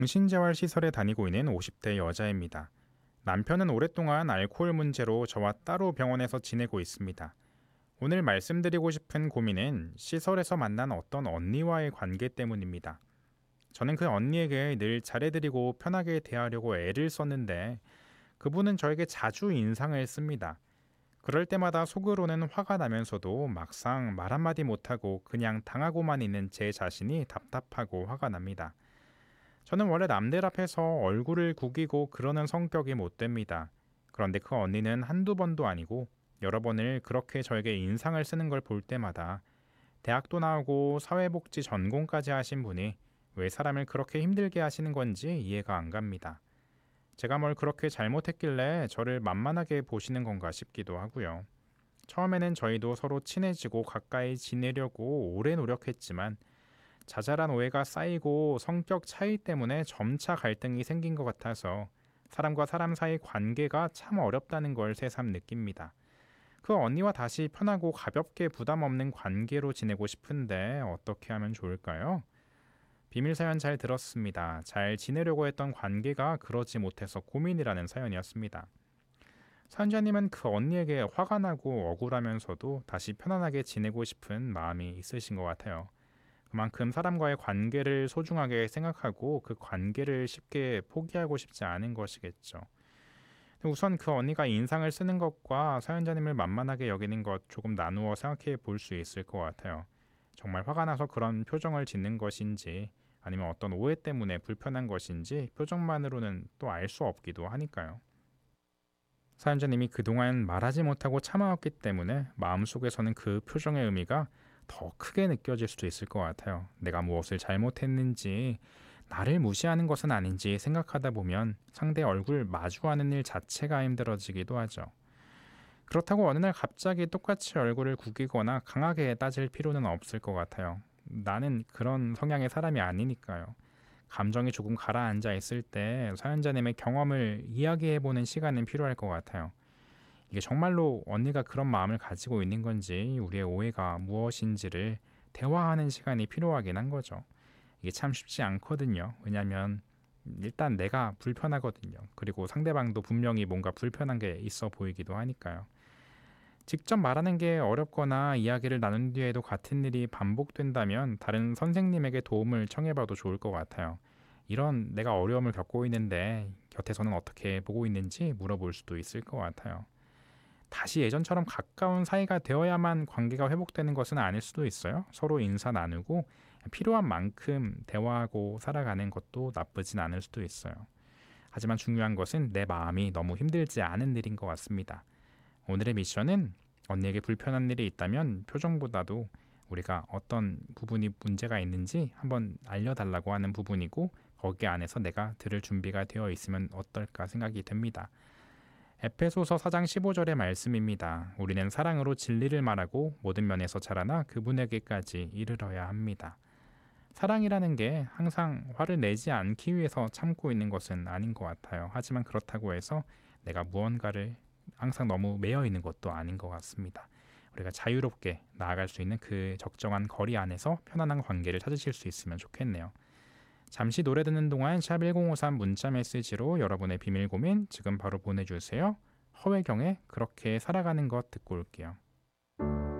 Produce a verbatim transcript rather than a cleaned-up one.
정신재활 시설에 다니고 있는 오십 대 여자입니다. 남편은 오랫동안 알코올 문제로 저와 따로 병원에서 지내고 있습니다. 오늘 말씀드리고 싶은 고민은 시설에서 만난 어떤 언니와의 관계 때문입니다. 저는 그 언니에게 늘 잘해드리고 편하게 대하려고 애를 썼는데 그분은 저에게 자주 인상을 씁니다. 그럴 때마다 속으로는 화가 나면서도 막상 말 한마디 못하고 그냥 당하고만 있는 제 자신이 답답하고 화가 납니다. 저는 원래 남들 앞에서 얼굴을 구기고 그러는 성격이 못 됩니다. 그런데 그 언니는 한두 번도 아니고 여러 번을 그렇게 저에게 인상을 쓰는 걸 볼 때마다 대학도 나오고 사회복지 전공까지 하신 분이 왜 사람을 그렇게 힘들게 하시는 건지 이해가 안 갑니다. 제가 뭘 그렇게 잘못했길래 저를 만만하게 보시는 건가 싶기도 하고요. 처음에는 저희도 서로 친해지고 가까이 지내려고 오래 노력했지만 자잘한 오해가 쌓이고 성격 차이 때문에 점차 갈등이 생긴 것 같아서 사람과 사람 사이 관계가 참 어렵다는 걸 새삼 느낍니다. 그 언니와 다시 편하고 가볍게 부담 없는 관계로 지내고 싶은데 어떻게 하면 좋을까요? 비밀 사연 잘 들었습니다. 잘 지내려고 했던 관계가 그러지 못해서 고민이라는 사연이었습니다. 사연자님은 그 언니에게 화가 나고 억울하면서도 다시 편안하게 지내고 싶은 마음이 있으신 것 같아요. 그만큼 사람과의 관계를 소중하게 생각하고 그 관계를 쉽게 포기하고 싶지 않은 것이겠죠. 우선 그 언니가 인상을 쓰는 것과 사연자님을 만만하게 여기는 것 조금 나누어 생각해 볼 수 있을 것 같아요. 정말 화가 나서 그런 표정을 짓는 것인지 아니면 어떤 오해 때문에 불편한 것인지 표정만으로는 또 알 수 없기도 하니까요. 사연자님이 그동안 말하지 못하고 참아왔기 때문에 마음속에서는 그 표정의 의미가 더 크게 느껴질 수도 있을 것 같아요. 내가 무엇을 잘못했는지, 나를 무시하는 것은 아닌지 생각하다 보면 상대 얼굴 마주하는 일 자체가 힘들어지기도 하죠. 그렇다고 어느 날 갑자기 똑같이 얼굴을 구기거나 강하게 따질 필요는 없을 것 같아요. 나는 그런 성향의 사람이 아니니까요. 감정이 조금 가라앉아 있을 때 사연자님의 경험을 이야기해보는 시간은 필요할 것 같아요. 이게 정말로 언니가 그런 마음을 가지고 있는 건지 우리의 오해가 무엇인지를 대화하는 시간이 필요하긴 한 거죠. 이게 참 쉽지 않거든요. 왜냐하면 일단 내가 불편하거든요. 그리고 상대방도 분명히 뭔가 불편한 게 있어 보이기도 하니까요. 직접 말하는 게 어렵거나 이야기를 나눈 뒤에도 같은 일이 반복된다면 다른 선생님에게 도움을 청해봐도 좋을 것 같아요. 이런 내가 어려움을 겪고 있는데 곁에서는 어떻게 보고 있는지 물어볼 수도 있을 것 같아요. 다시 예전처럼 가까운 사이가 되어야만 관계가 회복되는 것은 아닐 수도 있어요. 서로 인사 나누고 필요한 만큼 대화하고 살아가는 것도 나쁘진 않을 수도 있어요. 하지만 중요한 것은 내 마음이 너무 힘들지 않은 일인 것 같습니다. 오늘의 미션은 언니에게 불편한 일이 있다면 표정보다도 우리가 어떤 부분이 문제가 있는지 한번 알려달라고 하는 부분이고 거기 안에서 내가 들을 준비가 되어 있으면 어떨까 생각이 됩니다. 에페소서 사 장 십오 절의 말씀입니다. 우리는 사랑으로 진리를 말하고 모든 면에서 자라나 그분에게까지 이르러야 합니다. 사랑이라는 게 항상 화를 내지 않기 위해서 참고 있는 것은 아닌 것 같아요. 하지만 그렇다고 해서 내가 무언가를 항상 너무 매여 있는 것도 아닌 것 같습니다. 우리가 자유롭게 나아갈 수 있는 그 적정한 거리 안에서 편안한 관계를 찾으실 수 있으면 좋겠네요. 잠시 노래 듣는 동안 샵 일공오삼 문자 메시지로 여러분의 비밀 고민 지금 바로 보내주세요. 허회경의 그렇게 살아가는 것 듣고 올게요.